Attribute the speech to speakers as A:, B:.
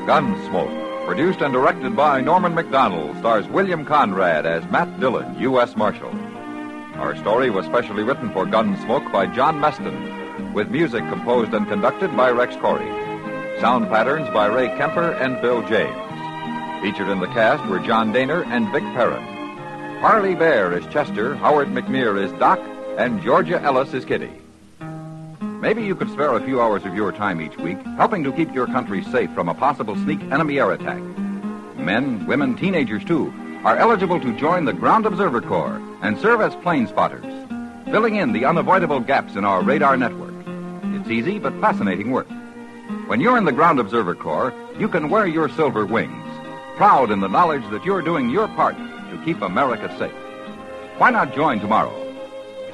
A: Gunsmoke, produced and directed by Norman Macdonald, stars William Conrad as Matt Dillon, U.S. Marshal. Our story was specially written for Gunsmoke by John Meston, with music composed and conducted by Rex Corey. Sound patterns by Ray Kemper and Bill James. Featured in the cast were John Daner and Vic Perrin. Harley Bear is Chester, Howard McNear is Doc, and Georgia Ellis is Kitty. Maybe you could spare a few hours of your time each week helping to keep your country safe from a possible sneak enemy air attack. Men, women, teenagers, too, are eligible to join the Ground Observer Corps and serve as plane spotters, filling in the unavoidable gaps in our radar network. It's easy but fascinating work. When you're in the Ground Observer Corps, you can wear your silver wings, proud in the knowledge that you're doing your part to keep America safe. Why not join tomorrow?